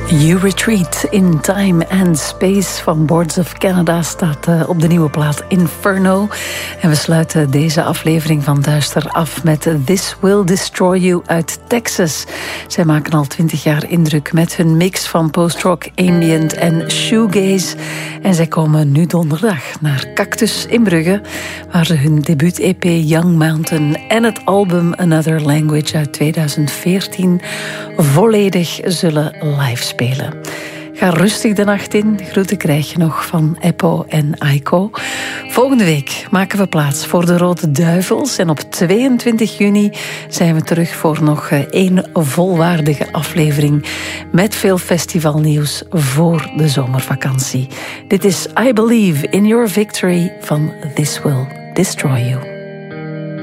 You Retreat in Time and Space van Boards of Canada staat op de nieuwe plaat Inferno. En we sluiten deze aflevering van Duister af met This Will Destroy You uit Texas. Zij maken al 20 jaar indruk met hun mix van post-rock, ambient en shoegaze. En zij komen nu donderdag naar Cactus in Brugge, waar ze hun debuut-EP Young Mountain en het album Another Language uit 2014 volledig zullen live spelen. Ga rustig de nacht in. Groeten krijg je nog van Eppo en Aiko. Volgende week maken we plaats voor de Rode Duivels. En op 22 juni zijn we terug voor nog 1 volwaardige aflevering met veel festivalnieuws voor de zomervakantie. Dit is I Believe in Your Victory van This Will Destroy You.